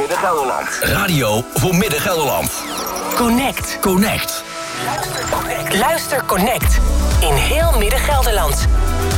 Midden-Gelderland. Radio voor Midden-Gelderland. Connect. Connect. Luister Connect. In heel Midden-Gelderland.